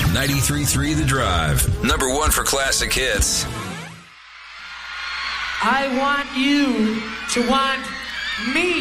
93.3 The Drive. Number one for classic hits. I want you to want me.